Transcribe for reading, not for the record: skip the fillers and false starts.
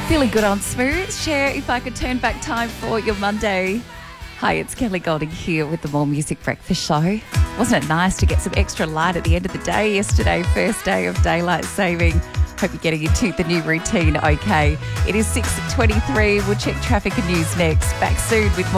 Feeling good on Smooth. Share if I could turn back time for your Monday. Hi, it's Kelly Golding here with the More Music Breakfast Show. Wasn't it nice to get some extra light at the end of the day yesterday, first day of daylight saving? Hope you're getting into the new routine okay. It is 6:23. We'll check traffic and news next. Back soon with more.